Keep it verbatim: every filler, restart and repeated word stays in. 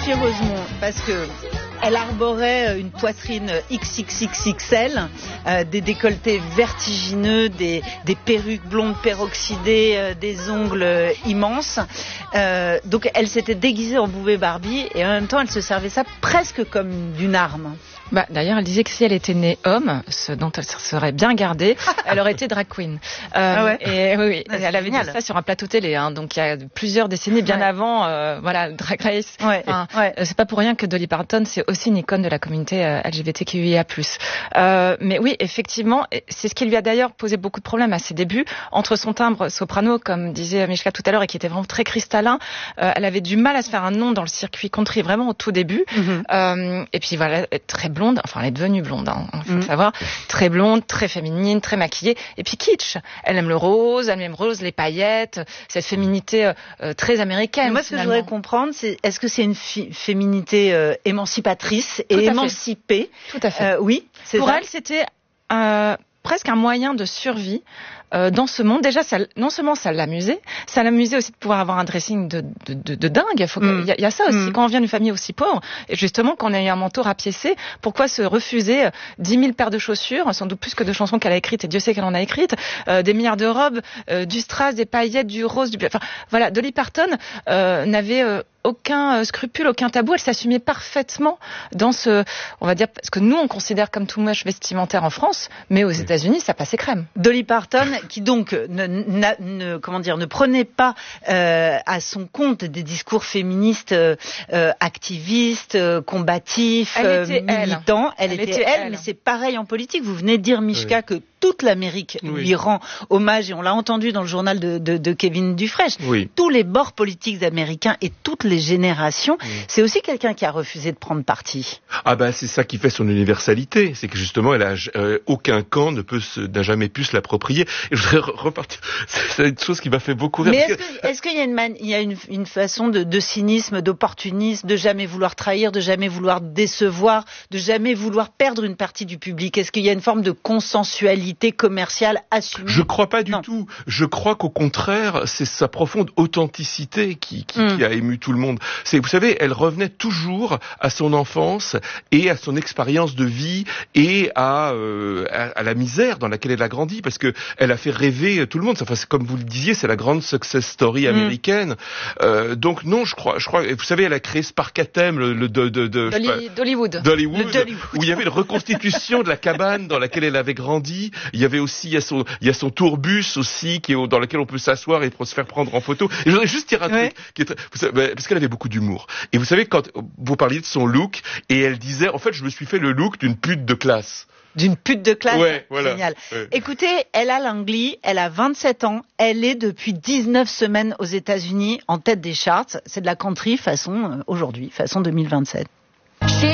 puis heureusement, parce que elle arborait une poitrine X X X X L, euh, des décolletés vertigineux, des, des perruques blondes peroxydées, euh, des ongles euh, immenses. Euh, donc elle s'était déguisée en Boubé Barbie et en même temps elle se servait ça presque comme d'une arme. Bah, d'ailleurs, elle disait que si elle était née homme, ce dont elle se serait bien gardée, elle aurait été drag queen. Euh, ah ouais et oui, oui ah, elle avait génial. dit ça sur un plateau télé, hein, donc il y a plusieurs décennies bien ouais. avant, euh, voilà, Drag Race. Ouais. Enfin, ouais. C'est pas pour rien que Dolly Parton, c'est aussi une icône de la communauté euh, L G B T Q I A plus. Euh, mais oui, effectivement, c'est ce qui lui a d'ailleurs posé beaucoup de problèmes à ses débuts. Entre son timbre soprano, comme disait Mishka tout à l'heure, et qui était vraiment très cristallin, euh, elle avait du mal à se faire un nom dans le circuit country, vraiment au tout début. Mm-hmm. Euh, et puis voilà, très blonde, enfin elle est devenue blonde, hein, faut mmh. le savoir, très blonde, très féminine, très maquillée, et puis kitsch. Elle aime le rose, elle aime le rose, les paillettes, cette féminité euh, très américaine. Mais moi, ce finalement. que je voudrais comprendre, c'est est-ce que c'est une fi- féminité euh, émancipatrice et émancipée? Tout à fait. Euh, oui. C'est Pour ça. elle, c'était euh, presque un moyen de survie. Euh, dans ce monde, déjà, ça, non seulement ça l'amusait, ça l'amusait aussi de pouvoir avoir un dressing de, de, de, de dingue. Faut mm. y, a, y a ça aussi. Mm. Quand on vient d'une famille aussi pauvre, et justement, qu'on a eu un manteau rapiécé, pourquoi se refuser dix mille paires de chaussures, sans doute plus que de chansons qu'elle a écrites, et Dieu sait qu'elle en a écrites, euh, des milliards de robes, euh, du strass, des paillettes, du rose, du... Enfin, voilà, Dolly Parton euh, n'avait... Euh, aucun scrupule, aucun tabou, elle s'assumait parfaitement dans ce, on va dire, parce que nous on considère comme too much vestimentaire en France, mais aux oui. États-Unis ça passait crème. Dolly Parton, qui donc ne, ne, ne comment dire, ne prenait pas euh, à son compte des discours féministes, euh, activistes, euh, combatifs, elle était militants. Elle, elle, elle était elle, elle. Mais c'est pareil en politique. Vous venez de dire, Mishka, oui. que toute l'Amérique oui. lui rend hommage, et on l'a entendu dans le journal de, de, de Kevin Dufresne. Oui. Tous les bords politiques américains et toutes les générations, oui. c'est aussi quelqu'un qui a refusé de prendre parti. Ah ben c'est ça qui fait son universalité, c'est que justement elle a euh, aucun camp ne peut se, n'a jamais pu se l'approprier. Et je voudrais repartir. C'est une chose qui m'a fait beaucoup rire. Mais est-ce, que, est-ce qu'il y a une, man, il y a une, une façon de, de cynisme, d'opportunisme, de jamais vouloir trahir, de jamais vouloir décevoir, de jamais vouloir perdre une partie du public? Est-ce qu'il y a une forme de consensualité commerciale assumée? Je crois pas du non. tout. Je crois qu'au contraire, c'est sa profonde authenticité qui, qui, mm. qui a ému tout le monde. C'est, vous savez, elle revenait toujours à son enfance et à son expérience de vie et à, euh, à, à la misère dans laquelle elle a grandi, parce que elle a fait rêver tout le monde. Enfin, c'est, comme vous le disiez, c'est la grande success story américaine. Mm. Euh, donc non, je crois, je crois. Vous savez, elle a créé Sparkatem, le, le de, de, de Dolly, pas, Dollywood, Dollywood, Dollywood, où il y avait une reconstitution de la cabane dans laquelle elle avait grandi. Il y avait aussi, il y a son, il y a son tourbus aussi, qui est dans lequel on peut s'asseoir et se faire prendre en photo. Et je voudrais juste dire un ouais. truc, qui est très, vous savez, parce qu'elle avait beaucoup d'humour. Et vous savez, quand vous parliez de son look, et elle disait, en fait, je me suis fait le look d'une pute de classe. D'une pute de classe. Ouais, voilà. Génial. Ouais. Écoutez, Ella Langley, elle a vingt-sept ans. Elle est depuis dix-neuf semaines aux États-Unis en tête des charts. C'est de la country façon euh, aujourd'hui, façon deux mille vingt-sept.